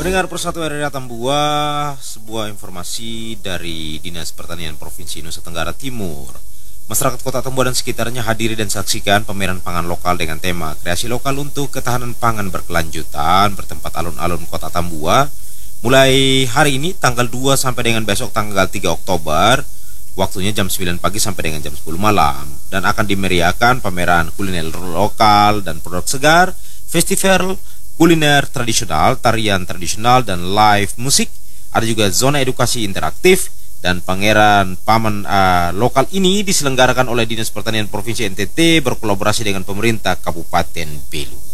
Pendengar Persatuan Daerah Tambua, sebuah informasi dari Dinas Pertanian Provinsi Nusa Tenggara Timur. Masyarakat Kota Tambua dan sekitarnya hadiri dan saksikan pameran pangan lokal dengan tema kreasi lokal untuk ketahanan pangan berkelanjutan bertempat alun-alun Kota Tambua. Mulai hari ini tanggal 2 sampai dengan besok tanggal 3 Oktober, waktunya jam 9 pagi sampai dengan jam 10 malam. Dan akan dimeriahkan pameran kuliner lokal dan produk segar, festival kuliner tradisional, tarian tradisional, dan live musik. Ada juga zona edukasi interaktif. Dan pameran paman lokal ini diselenggarakan oleh Dinas Pertanian Provinsi NTT berkolaborasi dengan pemerintah Kabupaten Belu.